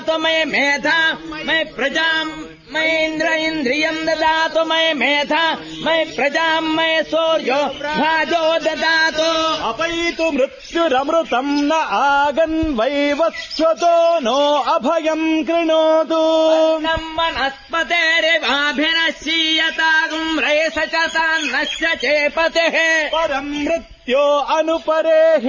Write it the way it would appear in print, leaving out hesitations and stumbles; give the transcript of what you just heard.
मय मेधा मय प्रजाम् मयेन्द्र इन्द्रियम् ददातु मय मेधा मय प्रजाम् मय सूर्यो भाजो ददातु अपैतु मृत्युरमृतम् न आगन्वैवस्वतो नो अभयम् कृणोतु नम् वनस्पतेरिवाभिनश्यीयतागुम् रयस च तान्नस्य चेपतेः परम् मृत्यो अनुपरे